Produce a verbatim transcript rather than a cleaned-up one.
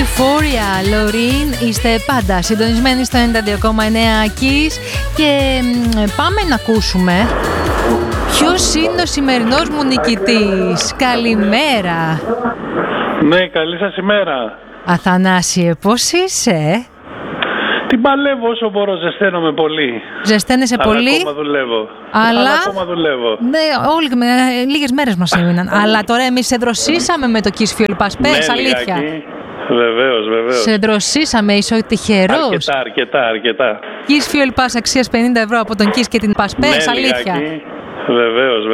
Euphoria, Λωρίν, είστε πάντα συντονισμένοι στο ενενήντα δύο κόμμα εννέα Kiss και πάμε να ακούσουμε ποιος είναι ο σημερινός μου νικητής. Καλημέρα. Ναι, καλή σας ημέρα. Αθανάσιε, πώς είσαι? Την παλεύω όσο μπορώ, ζεσταίνομαι πολύ. Ζεσταίνεσαι Αλλά πολύ. ακόμα δουλεύω. Αλλά, Αλλά ακόμα δουλεύω. Ναι, όλοι, με, λίγες μέρες μας έμειναν. Αλλά τώρα εμείς σε δροσίσαμε με το Kiss Fuel Pass. Πες, ναι, αλήθεια. Λιγάκι. Βεβαίως, βεβαίως. Σε δροσίσαμε, είσαι τυχερός. Αρκετά, αρκετά, αρκετά. Kiss Fuel Pass αξίας πενήντα ευρώ από τον Kiss και την Pass. Πες, Ναι, αλήθεια. Λιγάκι. Βεβαίως.